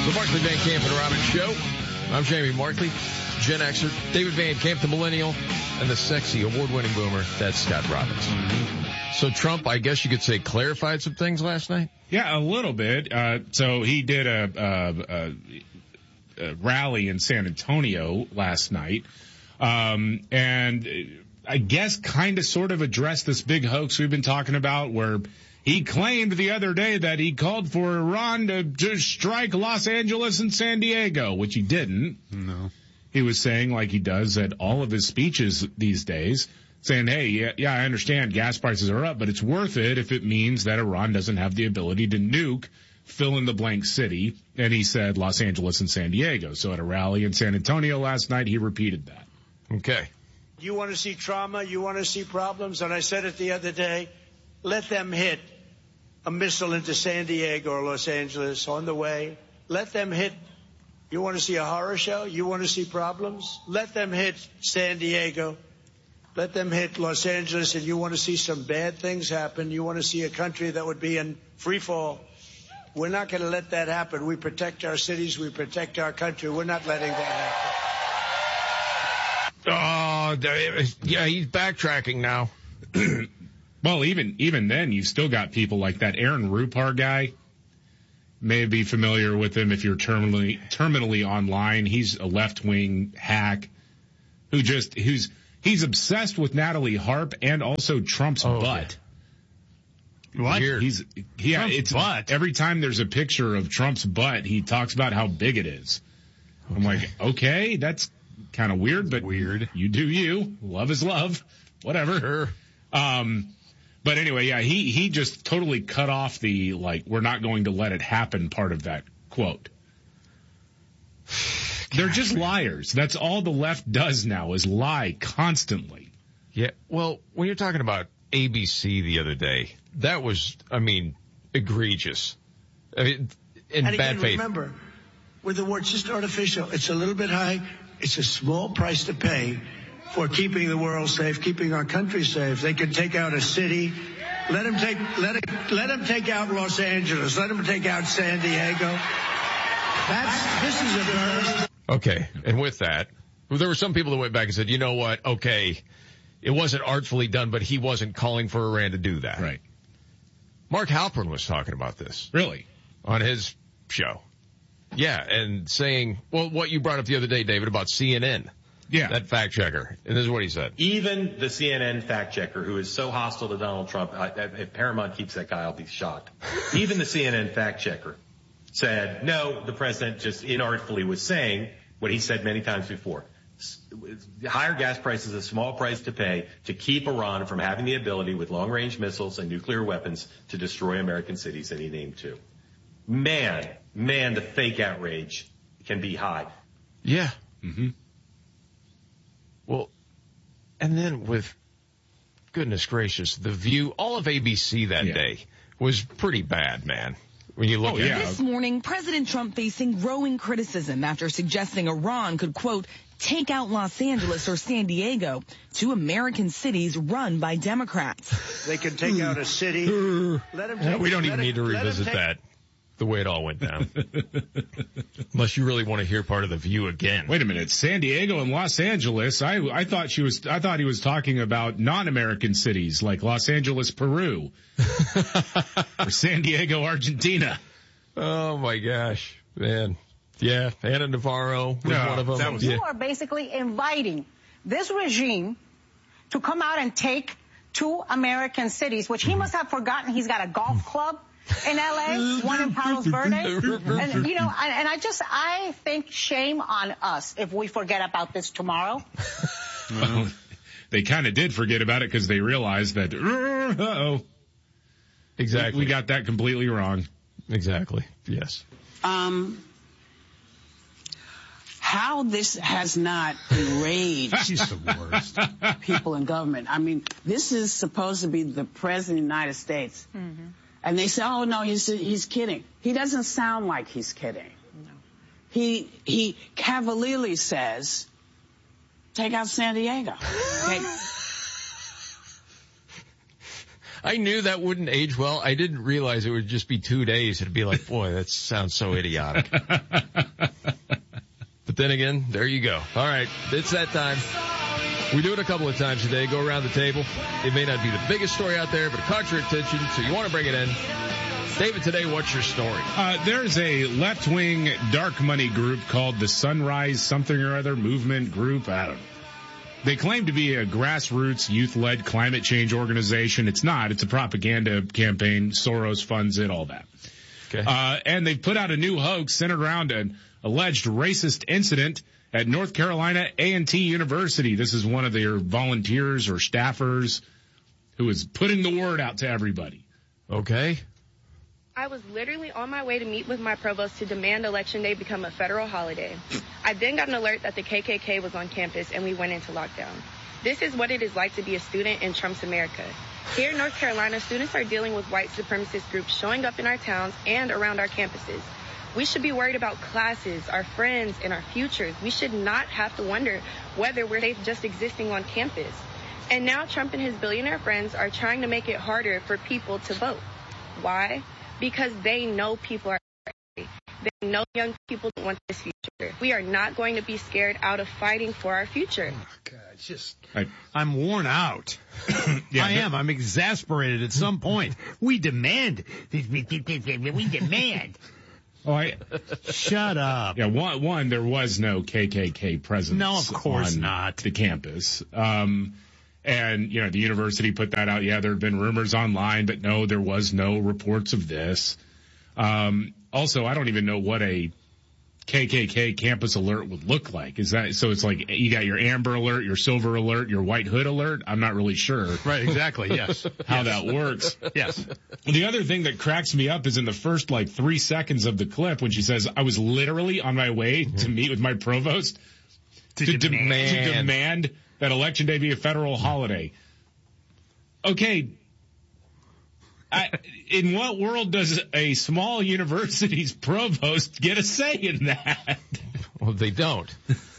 The Markley, Van Camp, and Robbins Show. I'm Jamie Markley, Gen Xer, David Van Camp, the Millennial, and the sexy award-winning boomer, that's Scott Robbins. So Trump, I guess you could say, clarified some things last night? Yeah, a little bit. So he did a rally in San Antonio last night, and I guess kind of sort of addressed this big hoax we've been talking about where he claimed the other day that he called for Iran to strike Los Angeles and San Diego, which he didn't. No. He was saying, like he does at all of his speeches these days, saying, hey, yeah, I understand gas prices are up, but it's worth it if it means that Iran doesn't have the ability to nuke fill in the blank city. And he said Los Angeles and San Diego. So at a rally in San Antonio last night, he repeated that. Okay. You want to see trauma? You want to see problems? And I said it the other day, let them hit a missile into San Diego or Los Angeles on the way. Let them hit. You want to see a horror show? You want to see problems? Let them hit San Diego. Let them hit Los Angeles, and you want to see some bad things happen. You want to see a country that would be in free fall. We're not going to let that happen. We protect our cities. We protect our country. We're not letting that happen. Oh, yeah, he's backtracking now. Well, even then, you've still got people like that Aaron Rupar guy. May be familiar with him if you're terminally online. He's a left-wing hack he's obsessed with Natalie Harp and also Trump's butt. What? Weird. Trump's butt. Every time there's a picture of Trump's butt, he talks about how big it is. Okay. I'm like, okay, that's kind of weird, but weird. You do you. Love is love. Whatever. Sure. But anyway, yeah, he just totally cut off the, we're not going to let it happen part of that quote. They're just liars. That's all the left does now is lie constantly. Yeah. Well, when you're talking about ABC the other day, that was, egregious. In bad faith. Remember, with the word just artificial, it's a little bit high. It's a small price to pay for keeping the world safe, keeping our country safe. They can take out a city. Let them take out Los Angeles. Let them take out San Diego. This is a very... Okay. And with that, there were some people that went back and said, you know what? Okay. It wasn't artfully done, but he wasn't calling for Iran to do that. Right. Mark Halperin was talking about this. Really? On his show. Yeah. And saying, well, what you brought up the other day, David, about CNN. Yeah. That fact checker. And this is what he said. Even the CNN fact checker, who is so hostile to Donald Trump, if Paramount keeps that guy, I'll be shocked. Even the CNN fact checker said, no, the president just inartfully was saying what he said many times before. Higher gas prices, a small price to pay to keep Iran from having the ability with long-range missiles and nuclear weapons to destroy American cities, and he named two. Man, the fake outrage can be high. Yeah. Mm-hmm. Well, and then with, goodness gracious, The View, all of ABC that day was pretty bad, man. When you look at it. This morning, President Trump facing growing criticism after suggesting Iran could, quote, take out Los Angeles or San Diego, two American cities run by Democrats. They can take out a city. We don't even need to revisit that. The way it all went down. Unless you really want to hear part of The View again. Wait a minute. San Diego and Los Angeles. I thought he was talking about non-American cities like Los Angeles, Peru. Or San Diego, Argentina. Oh my gosh, man. Yeah. Ana Navarro was one of them. You are basically inviting this regime to come out and take two American cities, which he must have forgotten he's got a golf club in L.A., one in Palos Verdes. And, I think shame on us if we forget about this tomorrow. Well, they kind of did forget about it because they realized that, Exactly. We got that completely wrong. Exactly. Yes. How this has not enraged She's the worst. people in government. I mean, this is supposed to be the president of the United States. Mm-hmm. And they say, oh, no, he's kidding. He doesn't sound like he's kidding. No. He cavalierly says, take out San Diego. I knew that wouldn't age well. I didn't realize it would just be 2 days. It'd be like, boy, that sounds so idiotic. But then again, there you go. All right, it's that time. We do it a couple of times a day. Go around the table. It may not be the biggest story out there, but it caught your attention, so you want to bring it in. David, today, what's your story? There's a left-wing dark money group called the Sunrise something or other movement group. I don't know. They claim to be a grassroots, youth-led climate change organization. It's not. It's a propaganda campaign. Soros funds it, all that. Okay. And they've put out a new hoax centered around an alleged racist incident at North Carolina A&T University. This is one of their volunteers or staffers who is putting the word out to everybody. Okay. I was literally on my way to meet with my provost to demand Election Day become a federal holiday. I then got an alert that the KKK was on campus and we went into lockdown. This is what it is like to be a student in Trump's America. Here in North Carolina, students are dealing with white supremacist groups showing up in our towns and around our campuses. We should be worried about classes, our friends, and our futures. We should not have to wonder whether we're safe just existing on campus. And now Trump and his billionaire friends are trying to make it harder for people to vote. Why? Because they know people are angry. They know young people don't want this future. We are not going to be scared out of fighting for our future. Oh, God, it's just, I'm worn out. Yeah, I am. I'm exasperated at some point. We demand. We demand. Oh, Shut up. Yeah, one, there was no KKK presence. No, of course on not. the campus. And, you know, the university put that out. Yeah, there had been rumors online, but no, there was no reports of this. Also, I don't even know what a KKK campus alert would look like. Is that, so it's like you got your Amber Alert, your Silver Alert, your White Hood Alert? I'm not really sure. Right, exactly, yes. How that works. Yes. The other thing that cracks me up is in the first, 3 seconds of the clip when she says, I was literally on my way to meet with my provost to demand that Election Day be a federal holiday. Okay. In what world does a small university's provost get a say in that? Well, they don't.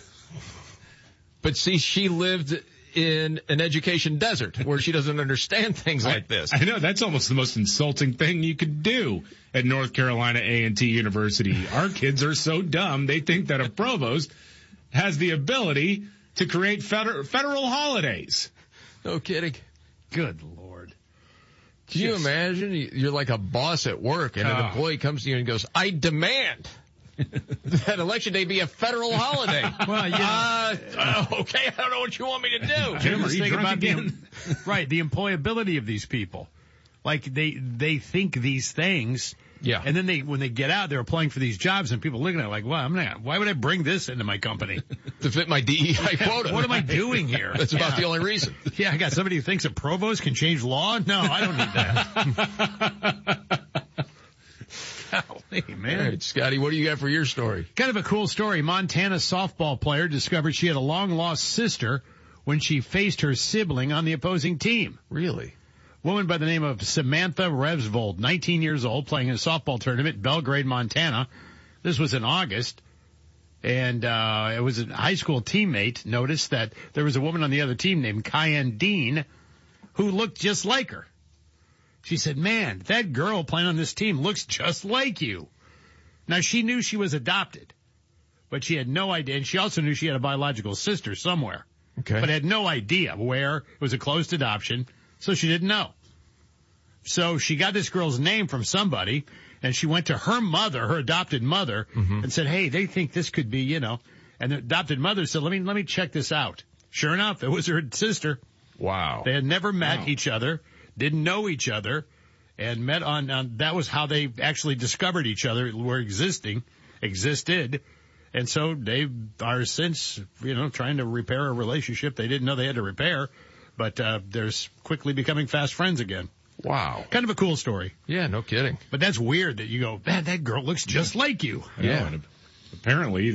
But see, she lived in an education desert where she doesn't understand things like this. I know, that's almost the most insulting thing you could do at North Carolina A&T University. Our kids are so dumb, they think that a provost has the ability to create federal holidays. No kidding. Good Lord. Can you imagine? You're like a boss at work and an employee comes to you and goes, I demand that Election Day be a federal holiday. Well, yeah. Okay, I don't know what you want me to do. Jim, are you Think drunk about again? the employability of these people. Like they think these things. Yeah. And then when they get out, they're applying for these jobs and people looking at it like, well, why would I bring this into my company? To fit my DEI quota. What am I doing here? That's about the only reason. Yeah, I got somebody who thinks a provost can change law? No, I don't need that. Golly, man. All right, Scotty, what do you got for your story? Kind of a cool story. Montana softball player discovered she had a long-lost sister when she faced her sibling on the opposing team. Really? Woman by the name of Samantha Revsvold, 19 years old, playing in a softball tournament in Belgrade, Montana. This was in August. And it was a high school teammate noticed that there was a woman on the other team named Cayenne Dean who looked just like her. She said, man, that girl playing on this team looks just like you. Now, she knew she was adopted, but she had no idea. And she also knew she had a biological sister somewhere, Okay. but had no idea where. It was a closed adoption, so she didn't know. So she got this girl's name from somebody, and she went to her mother, her adopted mother, and said, hey, they think this could be, and the adopted mother said, let me check this out. Sure enough, it was her sister. Wow. They had never met each other, didn't know each other, and met on that was how they actually discovered each other, existed. And so they are since, trying to repair a relationship they didn't know they had to repair, but they're quickly becoming fast friends again. Wow. Kind of a cool story. Yeah, no kidding. But that's weird that you go, man, that girl looks just like you. Yeah. And apparently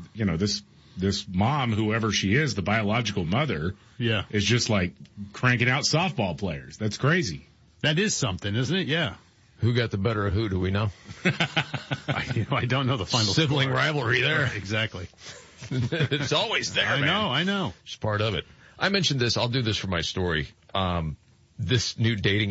this mom, whoever she is, the biological mother, Yeah. is just like cranking out softball players. That's crazy. That is something, isn't it? Yeah. Who got the better of who, do we know? I don't know the final Sibling score. rivalry there. Right, exactly. It's always there, I know. It's part of it. I mentioned this. I'll do this for my story. This new dating app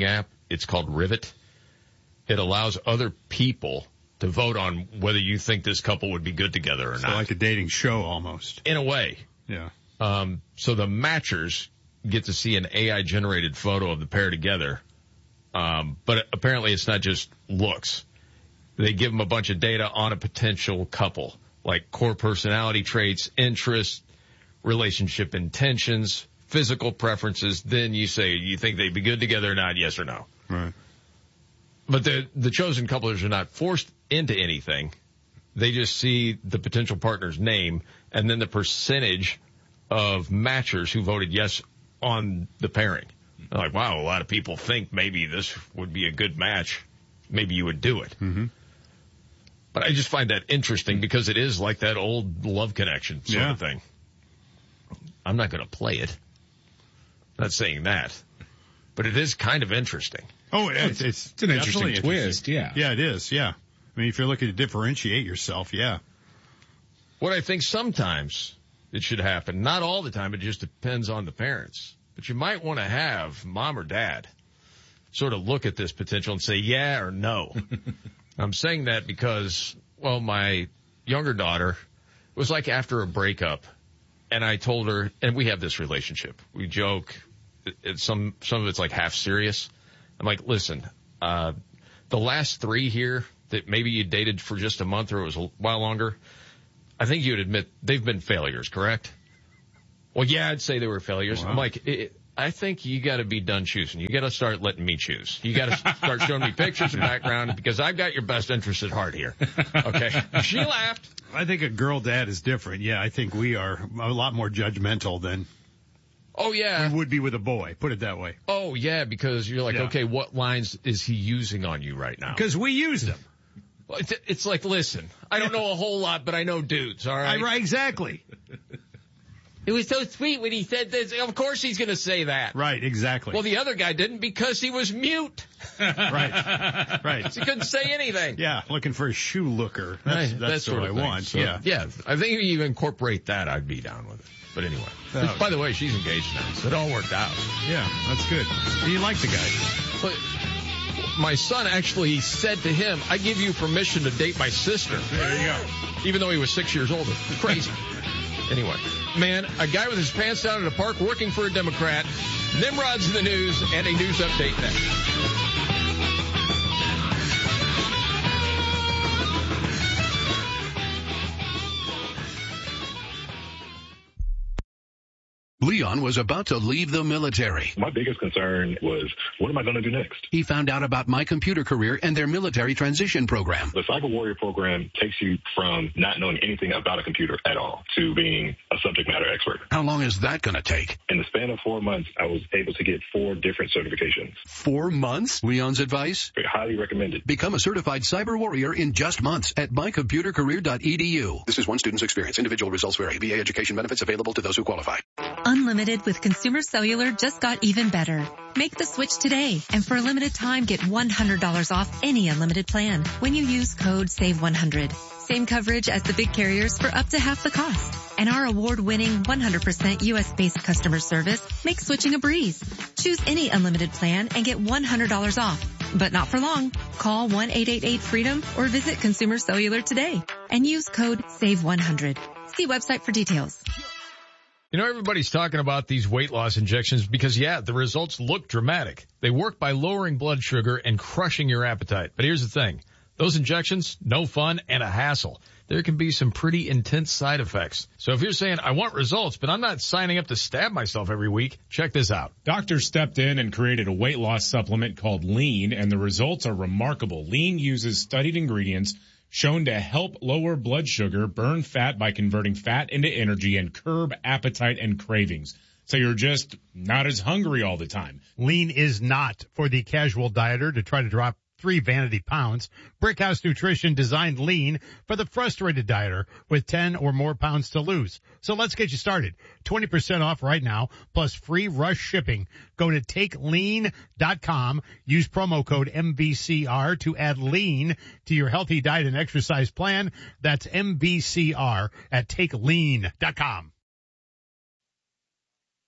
It's called Rivet. It allows other people to vote on whether you think this couple would be good together or not. Like a dating show almost. In a way. Yeah. So the matchers get to see an AI-generated photo of the pair together. But apparently it's not just looks. They give them a bunch of data on a potential couple, like core personality traits, interests, relationship intentions, physical preferences. Then you say, you think they'd be good together or not, yes or no. Right. But the chosen couples are not forced into anything. They just see the potential partner's name and then the percentage of matchers who voted yes on the pairing. They're like, wow, a lot of people think maybe this would be a good match. Maybe you would do it. Mm-hmm. But I just find that interesting because it is like that old Love Connection sort of thing. I'm not going to play it. Not saying that. But it is kind of interesting. Oh, it's an interesting twist, yeah. Yeah, it is, yeah. I mean, if you're looking to differentiate yourself, yeah. What I think sometimes it should happen, not all the time, it just depends on the parents. But you might want to have mom or dad sort of look at this potential and say yeah or no. I'm saying that because, well, my younger daughter was like after a breakup, and I told her, and we have this relationship. We joke. Some of it's like half serious. I'm like, listen, the last 3 here that maybe you dated for just a month or it was a while longer, I think you would admit they've been failures, correct? Well, yeah, I'd say they were failures. Wow. I'm like, I think you got to be done choosing. You got to start letting me choose. You got to start showing me pictures and background because I've got your best interest at heart here. Okay. She laughed. I think a girl dad is different. Yeah, I think we are a lot more judgmental than we would be with a boy. Put it that way. Oh, yeah, because you're like, okay, what lines is he using on you right now? Because we use them. Well, it's like, listen, I don't know a whole lot, but I know dudes, all right? Right, exactly. It was so sweet when he said this. Of course he's going to say that. Right, exactly. Well, the other guy didn't because he was mute. Right. He couldn't say anything. Yeah, looking for a shoe looker. That's what I want. So, yeah, I think if you incorporate that, I'd be down with it. But anyway. By the way, she's engaged now, so it all worked out. Yeah, that's good. You like the guy. But my son actually said to him, I give you permission to date my sister. There you go. Even though he was 6 years older. Crazy. Anyway, man, a guy with his pants down at a park working for a Democrat. Nimrod's in the news and a news update next. Leon was about to leave the military. My biggest concern was, what am I going to do next? He found out about My Computer Career and their military transition program. The Cyber Warrior program takes you from not knowing anything about a computer at all to being a subject matter expert. How long is that going to take? In the span of 4 months, I was able to get 4 different certifications. 4 months? Leon's advice? Highly recommended. Become a certified cyber warrior in just months at mycomputercareer.edu. This is one student's experience. Individual results vary. VA education benefits available to those who qualify. Unlimited with Consumer Cellular just got even better. Make the switch today, and for a limited time, get $100 off any unlimited plan when you use code SAVE100. Same coverage as the big carriers for up to half the cost. And our award-winning 100% U.S.-based customer service makes switching a breeze. Choose any unlimited plan and get $100 off. But not for long. Call 1-888-FREEDOM or visit Consumer Cellular today and use code SAVE100. See website for details. You know, everybody's talking about these weight loss injections because, the results look dramatic. They work by lowering blood sugar and crushing your appetite. But here's the thing. Those injections, no fun and a hassle. There can be some pretty intense side effects. So if you're saying, I want results, but I'm not signing up to stab myself every week, check this out. Doctors stepped in and created a weight loss supplement called Lean, and the results are remarkable. Lean uses studied ingredients shown to help lower blood sugar, burn fat by converting fat into energy, and curb appetite and cravings. So you're just not as hungry all the time. Lean is not for the casual dieter to try to drop 3 vanity pounds. Brickhouse Nutrition designed Lean for the frustrated dieter with 10 or more pounds to lose. So let's get you started. 20% off right now, plus free rush shipping. Go to TakeLean.com. Use promo code MBCR to add Lean to your healthy diet and exercise plan. That's MBCR at TakeLean.com.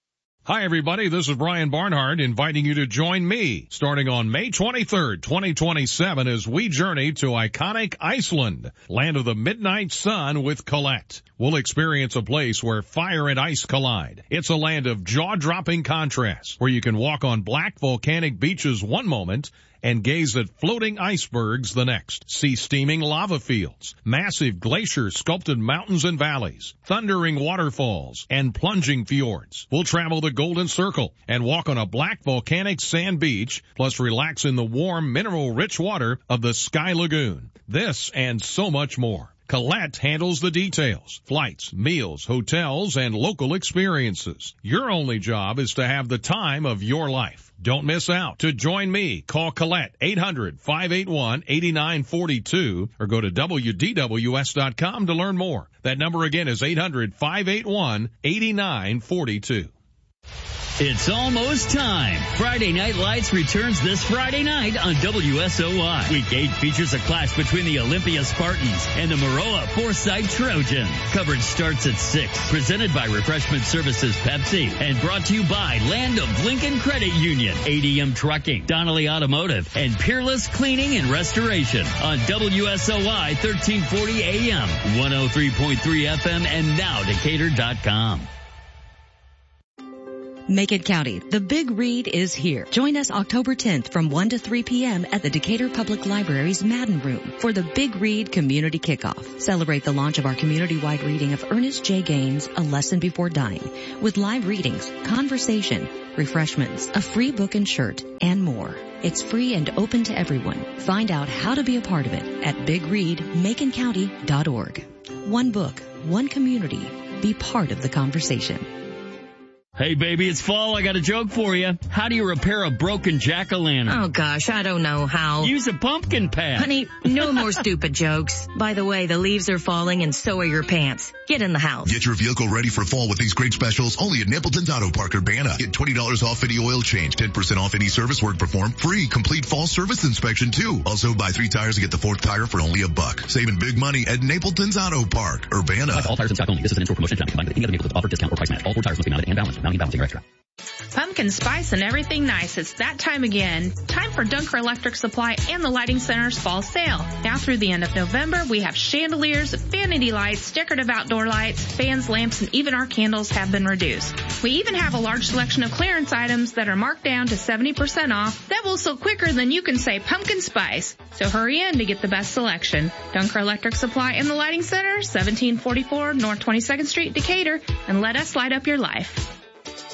Hi everybody, this is Brian Barnhart inviting you to join me starting on May 23rd, 2027 as we journey to iconic Iceland, land of the midnight sun with Colette. We'll experience a place where fire and ice collide. It's a land of jaw-dropping contrasts where you can walk on black volcanic beaches one moment and gaze at floating icebergs the next. See steaming lava fields, massive glacier-sculpted mountains and valleys, thundering waterfalls, and plunging fjords. We'll travel the Golden Circle and walk on a black volcanic sand beach, plus relax in the warm, mineral-rich water of the Sky Lagoon. This and so much more. Colette handles the details, flights, meals, hotels, and local experiences. Your only job is to have the time of your life. Don't miss out. To join me, call Colette 800-581-8942 or go to WDWS.com to learn more. That number again is 800-581-8942. It's almost time. Friday Night Lights returns this Friday night on WSOY. Week 8 features a clash between the Olympia Spartans and the Maroa Forsyth Trojans. Coverage starts at 6. Presented by Refreshment Services Pepsi and brought to you by Land of Lincoln Credit Union, ADM Trucking, Donnelly Automotive, and Peerless Cleaning and Restoration on WSOY 1340 AM, 103.3 FM, and now Decatur.com. Macon County, the Big Read is here. Join us October 10th from 1 to 3 p.m. at the Decatur Public Library's Madden Room for the Big Read Community Kickoff. Celebrate the launch of our community-wide reading of Ernest J. Gaines' A Lesson Before Dying, with live readings, conversation, refreshments, a free book and shirt, and more. It's free and open to everyone. Find out how to be a part of it at bigreadmaconcounty.org. One book, one community. Be part of the conversation. Hey, baby, it's fall. I got a joke for you. How do you repair a broken jack-o'-lantern? Oh, gosh, I don't know how. Use a pumpkin patch. Honey, no more stupid jokes. By the way, the leaves are falling and so are your pants. Get in the house. Get your vehicle ready for fall with these great specials only at Napleton's Auto Park Urbana. Get $20 off any oil change, 10% off any service work performed, free complete fall service inspection too. Also, buy 3 tires and get the 4th tire for only $1. Saving big money at Napleton's Auto Park Urbana. All tires in stock only. This is an in-store promotion not combined with any other Napleton's offer, discount, or price match. All 4 tires must be mounted and balanced. Mounting and balancing are extra. Pumpkin spice and everything nice. It's that time again. Time for Dunker Electric Supply and the Lighting Center's fall sale. Now through the end of November, we have chandeliers, vanity lights, decorative outdoor lights, fans, lamps, and even our candles have been reduced. We even have a large selection of clearance items that are marked down to 70% off. That will sell quicker than you can say pumpkin spice. So hurry in to get the best selection. Dunker Electric Supply and the Lighting Center, 1744 North 22nd Street, Decatur, and let us light up your life.